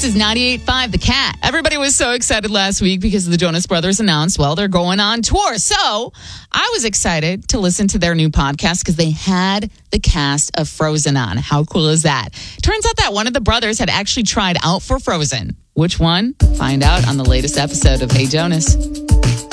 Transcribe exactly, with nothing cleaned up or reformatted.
This is ninety-eight point five The Cat. Everybody was so excited last week because the Jonas Brothers announced, well, they're going on tour. So I was excited to listen to their new podcast because they had the cast of Frozen on. How cool is that? Turns out that one of the brothers had actually tried out for Frozen. Which one? Find out on the latest episode of Hey Jonas.